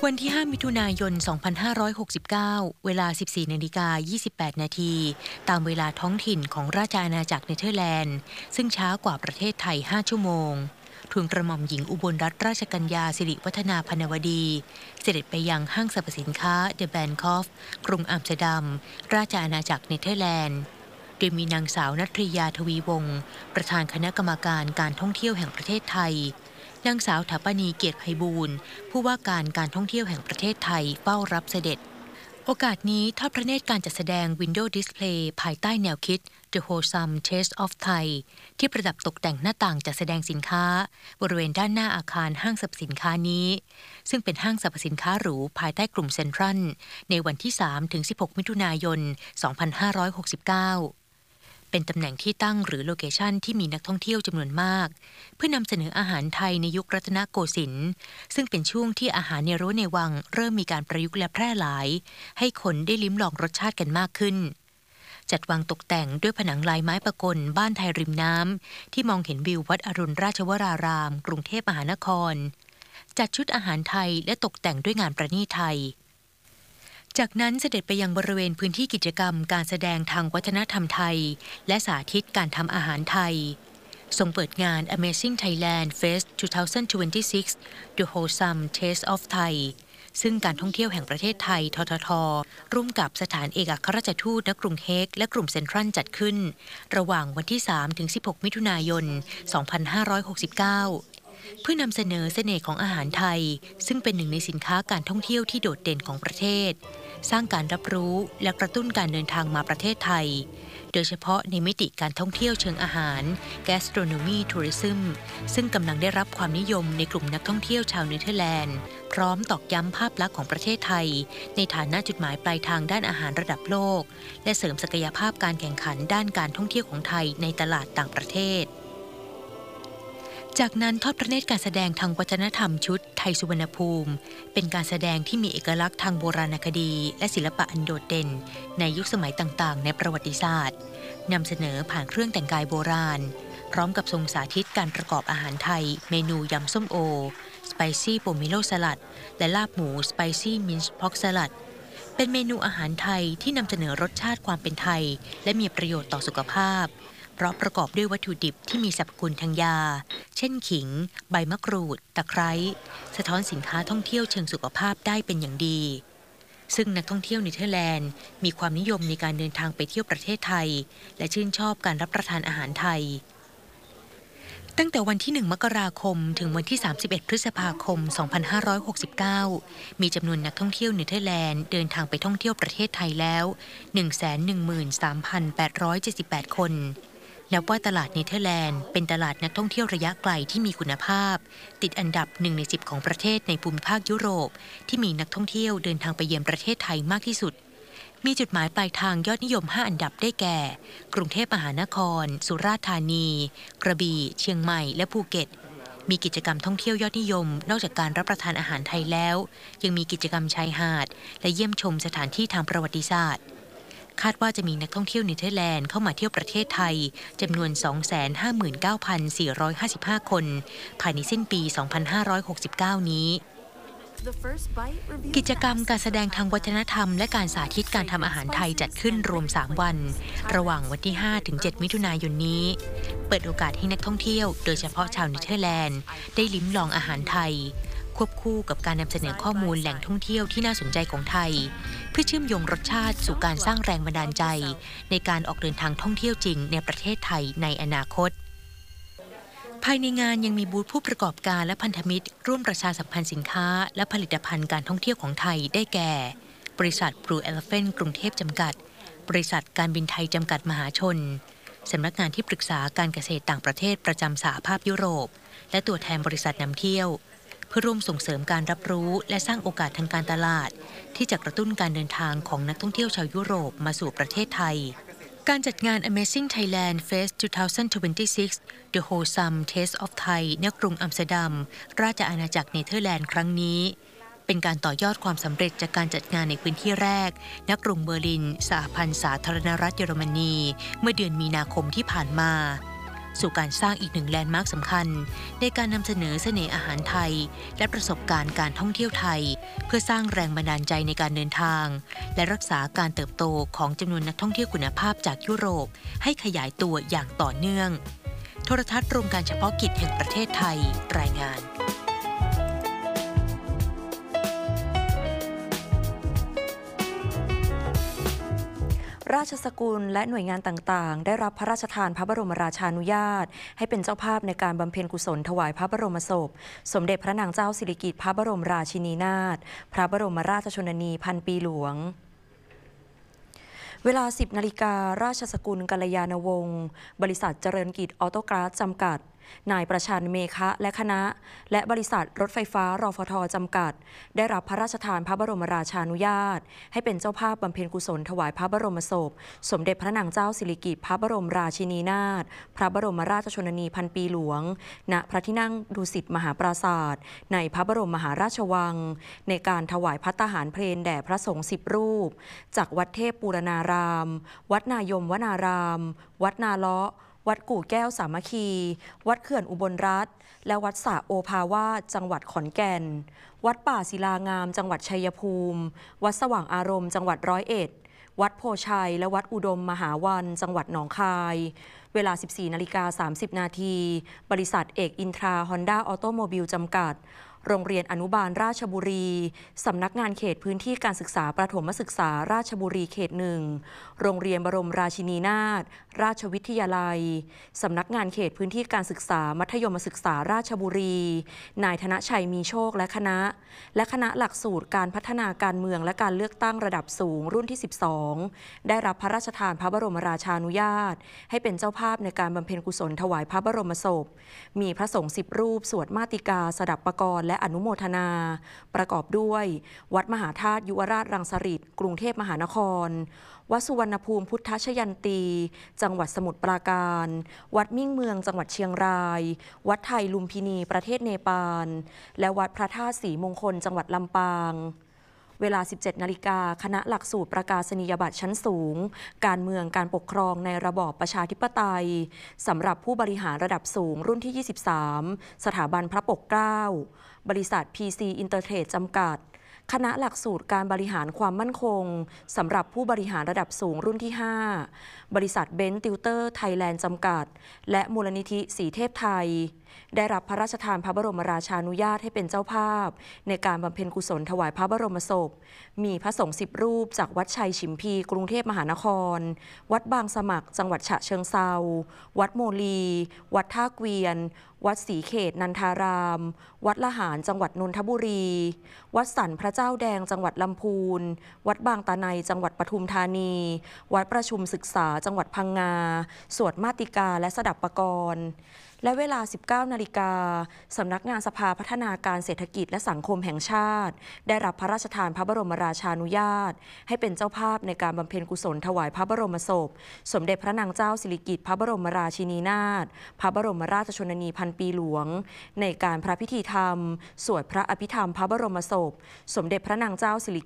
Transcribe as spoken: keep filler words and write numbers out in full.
วันที่ห้ามิถุนายนสองพันห้าร้อยหกสิบเก้าเวลา สิบสี่นาฬิกายี่สิบแปดนาทีตามเวลาท้องถิ่นของราชอาณาจักรเนเธอร์แลนด์ซึ่งช้ากว่าประเทศไทยห้าชั่วโมงทูลกระหม่อมหญิงอุบลรัตนราชกัญญาสิริวัฒนาพรรณวดีเสด็จไปยังห้างสรรพสินค้าเดอะแบนคอฟกรุงอัมสเตอร์ดัมราชอาณาจักรเนเธอร์แลนด์โดยมีนางสาวนัทริยาทวีวงศ์ประธานคณะกรรมการการท่องเที่ยวแห่งประเทศไทยนางสาวถาปณีเกียรติไพบูลย์ผู้ว่าการการท่องเที่ยวแห่งประเทศไทยเฝ้ารับเสด็จโอกาสนี้ทอดพระเนตรการจัดแสดง Window Display ภายใต้แนวคิด The Wholesome Taste of Thai ที่ประดับตกแต่งหน้าต่างจัดแสดงสินค้าบริเวณด้านหน้าอาคารห้างสรรพสินค้านี้ซึ่งเป็นห้างสรรพสินค้าหรูภายใต้กลุ่มเซ็นทรัลในวันที่ สามถึงสิบหก มิถุนายน สองพันห้าร้อยหกสิบเก้าเป็นตำแหน่งที่ตั้งหรือโลเคชันที่มีนักท่องเที่ยวจำนวนมากเพื่อนำเสนออาหารไทยในยุครัตนโกสินทร์ซึ่งเป็นช่วงที่อาหารในรั้วในวังเริ่มมีการประยุกต์และแพร่หลายให้คนได้ลิ้มลองรสชาติกันมากขึ้นจัดวางตกแต่งด้วยผนังลายไม้ประกลบ้านไทยริมน้ำที่มองเห็นวิววัดอรุณราชวรารามกรุงเทพมหานครจัดชุดอาหารไทยและตกแต่งด้วยงานประณีตไทยจากนั้นเสด็จไปยังบริเวณพื้นที่กิจกรรมการแสดงทางวัฒนธรรมไทยและสาธิตการทำอาหารไทยทรงเปิดงาน Amazing Thailand Fest สองพันยี่สิบหก The Wholesome Taste of Thai ซึ่งการท่องเที่ยวแห่งประเทศไทยทททร่วมกับสถานเอกอัครราชทูตณกรุงเฮกและกลุ่มเซ็นทรัลจัดขึ้นระหว่างวันที่ สามถึงสิบหก มิถุนายน สองพันห้าร้อยหกสิบเก้าเพื่อนำเสนอเสน่ห์ของอาหารไทยซึ่งเป็นหนึ่งในสินค้าการท่องเที่ยวที่โดดเด่นของประเทศสร้างการรับรู้และกระตุ้นการเดินทางมาประเทศไทยโดยเฉพาะในมิติการท่องเที่ยวเชิงอาหาร Gastronomy Tourism ซึ่งกำลังได้รับความนิยมในกลุ่มนักท่องเที่ยวชาวเนเธอร์แลนด์พร้อมตอกย้ำภาพลักษณ์ของประเทศไทยในฐานะจุดหมายปลายทางด้านอาหารระดับโลกและเสริมศักยภาพการแข่งขันด้านการท่องเที่ยวของไทยในตลาดต่างประเทศจากนั้นทอดพระเนตรการแสดงทางวัฒนธรรมชุดไทยสุวรรณภูมิเป็นการแสดงที่มีเอกลักษณ์ทางโบราณคดีและศิลปะอันโดดเด่นในยุคสมัยต่างๆในประวัติศาสตร์นำเสนอผ่านเครื่องแต่งกายโบราณพร้อมกับทรงสาธิตการประกอบอาหารไทยเมนูยำส้มโอสไปซี่โปมิโลสลัดและลาบหมูสไปซี่มินซ์พ็อกสลัดเป็นเมนูอาหารไทยที่นำเสนอรสชาติความเป็นไทยและมีประโยชน์ต่อสุขภาพเพราะประกอบด้วยวัตถุดิบที่มีสรรพคุณทางยาเช่นขิงใบมะกรูดตะไคร้สะท้อนสินค้าท่องเที่ยวเชิงสุขภาพได้เป็นอย่างดีซึ่งนักท่องเที่ยวเนเธอร์แลนด์มีความนิยมในการเดินทางไปเที่ยวประเทศไทยและชื่นชอบการรับประทานอาหารไทยตั้งแต่วันที่หนึ่งมกราคมถึงวันที่สามสิบเอ็ดพฤษภาคมสองพันห้าร้อยหกสิบเก้ามีจำนวนนักท่องเที่ยวเนเธอร์แลนด์เดินทางไปท่องเที่ยวประเทศไทยแล้ว หนึ่งแสนหนึ่งหมื่นสามพันแปดร้อยเจ็ดสิบแปด คนนับว่าตลาดเนเธอร์แลนด์เป็นตลาดนักท่องเที่ยวระยะไกลที่มีคุณภาพติดอันดับหนึ่งในสิบของประเทศในภูมิภาคยุโรปที่มีนักท่องเที่ยวเดินทางไปเยือนประเทศไทยมากที่สุดมีจุดหมายปลายทางยอดนิยมห้าอันดับได้แก่กรุงเทพมหานครสุราษฎร์ธานีกระบี่เชียงใหม่และภูเก็ตมีกิจกรรมท่องเที่ยวยอดนิยมนอกจากการรับประทานอาหารไทยแล้วยังมีกิจกรรมชายหาดและเยี่ยมชมสถานที่ทางประวัติศาสตร์คาดว่าจะมีนักท่องเที่ยวเนเธอร์แลนด์เข้ามาเที่ยวประเทศไทยจำนวน สองแสนห้าหมื่นเก้าพันสี่ร้อยห้าสิบห้า คนภายในสิ้นปี สองพันห้าร้อยหกสิบเก้า นี้กิจกรรมการแสดงทางวัฒนธรรมและการสาธิตการทำอาหารไทยจัดขึ้นรวมสามวันระหว่างวันที่ห้าถึงเจ็ดมิถุนายนนี้เปิดโอกาสให้นักท่องเที่ยวโดยเฉพาะชาวเนเธอร์แลนด์ได้ลิ้มลองอาหารไทยควบคู่กับการนำเสนอข้อมูลแหล่งท่องเที่ยวที่น่าสนใจของไทยเพื่อเชื่อมโยงรสชาติสู่การสร้างแรงบันดาลใจในการออกเดินทางท่องเที่ยวจริงในประเทศไทยในอนาคตภายในงานยังมีบูธผู้ประกอบการและพันธมิตรร่วมประชาสัมพันธ์สินค้าและผลิตภัณฑ์การท่องเที่ยวของไทยได้แก่บริษัท Blue Elephant กรุงเทพจำกัดบริษัทการบินไทยจำกัดมหาชนสำนักงานที่ปรึกษาการเกษตรต่างประเทศประจำสหภาพยุโรปและตัวแทนบริษัทนำเที่ยวเพื่อร่วมส่งเสริมการรับรู้และสร้างโอกาสทางการตลาดที่จะกระตุ้นการเดินทางของนักท่องเที่ยวชาวยุโรปมาสู่ประเทศไทยการจัดงาน Amazing Thailand Fest สองพันยี่สิบหก The Wholesome Taste of Thai ณ กรุงอัมสเตอร์ดัมราชอาณาจักรเนเธอร์แลนด์ครั้งนี้เป็นการต่อยอดความสำเร็จจากการจัดงานในพื้นที่แรกณ กรุงเบอร์ลินสหพันธ์สาธารณรัฐเยอรมนีเมื่อเดือนมีนาคมที่ผ่านมาสู่การสร้างอีกหนึ่งแลนด์มาร์คสำคัญในการนำเสนอเสน่ห์อาหารไทยและประสบการณ์การท่องเที่ยวไทยเพื่อสร้างแรงบันดาลใจในการเดินทางและรักษาการเติบโตของจำนวนนักท่องเที่ยวคุณภาพจากยุโรปให้ขยายตัวอย่างต่อเนื่องโทรทัศน์รวมการเฉพาะกิจแห่งประเทศไทยรายงานราชสกุลและหน่วยงานต่างๆได้รับพระราชทานพระบรมราชานุญาตให้เป็นเจ้าภาพในการบำเพ็ญกุศลถวายพระบรมศพสมเด็จพระนางเจ้าสิริกิติ์พระบรมราชินีนาถพระบรมราชชนนีพันปีหลวงเวลา สิบนาฬิการาชสกุลกัลยาณวงศ์บริษัทเจริญกิจออโตกราสจำกัดนายประชันเมฆะและคณะและบริษัทรถไฟฟ้ารฟท.จำกัดได้รับพระราชทานพระบรมราชานุญาตให้เป็นเจ้าภาพบำเพ็ญกุศลถวายพระบรมศพสมเด็จพระนางเจ้าสิริกิติ์พระบรมราชินีนาถพระบรมราชชนนีพันปีหลวงณพระที่นั่งดุสิตมหาปราสาทในพระบรมมหาราชวังในการถวายภัตตาหารเพลแด่พระสงฆ์สิบรูปจากวัดเทพบูรณารามวัดนายมวนาราม วัดนาเลาะวัดกู่แก้วสามัคคี วัดเขื่อนอุบลรัตน์และวัดสระโอภาวาสจังหวัดขอนแก่น วัดป่าศิลางามจังหวัดชัยภูมิ วัดสว่างอารมณ์จังหวัดร้อยเอ็ด วัดโพชัยและวัดอุดมมหาวันจังหวัดหนองคาย เวลา สิบสี่นาฬิกาสามสิบนาทีบริษัทเอกอินทราฮอนด้าออโตโมบิลจำกัดโรงเรียนอนุบาลราชบุรีสำนักงานเขตพื้นที่การศึกษาประถมศึกษาราชบุรีเขตหนึ่งโรงเรียนบรมราชินีนาถราชวิทยาลัยสำนักงานเขตพื้นที่การศึกษามัธยมศึกษาราชบุรีนายธนชัยมีโชคและคณะและคณะหลักสูตรการพัฒนาการเมืองและการเลือกตั้งระดับสูงรุ่นที่สิบสองได้รับพระราชทานพระบรมราชานุญาตให้เป็นเจ้าภาพในการบำเพ็ญกุศลถวายพระบรมศพมีพระสงฆ์สิบรูปสวดมาติกาสดับปกรณ์และอนุโมทนาประกอบด้วยวัดมหาธาตุยุวราชรังสฤษฎ์กรุงเทพมหานครวัดสุวรรณภูมิพุทธชยันตีจังหวัดสมุทรปราการวัดมิ่งเมืองจังหวัดเชียงรายวัดไทยลุมพินีประเทศเนปาลและวัดพระธาตุศรีมงคลจังหวัดลำปางเวลา สิบเจ็ดนาฬิกาคณะหลักสูตรประกาศนียบัตรชั้นสูงการเมืองการปกครองในระบอบประชาธิปไตยสำหรับผู้บริหารระดับสูงรุ่นที่ยี่สิบสามสถาบันพระปกเกล้าบริษัท พี ซี Intertrade จำกัดคณะหลักสูตรการบริหารความมั่นคงสำหรับผู้บริหารระดับสูงรุ่นที่ห้าบริษัทเบนซ์ติวเตอร์ไทยแลนด์จำกัดและมูลนิธิสีเทพไทยได้รับพระราชทานพระบรมราชานุญาตให้เป็นเจ้าภาพในการบำเพ็ญกุศลถวายพระบรมศพมีพระสงฆ์สิบรูปจากวัดชัยฉิมพีกรุงเทพมหานครวัดบางสมัครจังหวัดฉะเชิงเทราวัดโมลีวัดท่าเกวียนวัดศรีเขตนันทารามวัดละหารจังหวัดนนทบุรีวัดสันพระเจ้าแดงจังหวัดลำพูนวัดบางตาไนจังหวัดปทุมธานีวัดประชุมศึกษาจังหวัดพังงาสวดมาติกาและสดับปกรณ์และเวลา สิบเก้านาฬิกาสำนักงานสภาพัฒนาการเศรษฐกิจและสังคมแห่งชาติได้รับพระราชทานพระบรมราชานุญาตให้เป็นเจ้าภาพในการบำเพ็ญกุศลถวายพระบรมศพสมเด็จพระนางเจ้าสิริกิติ์พระบรมราชินีนาถพระบรมราชชนนีพันปีหลวงในการพระพิธีธรรมสวดพระอภิธรรมพระบรมศพสมเด็จพระนางเจ้าสิริ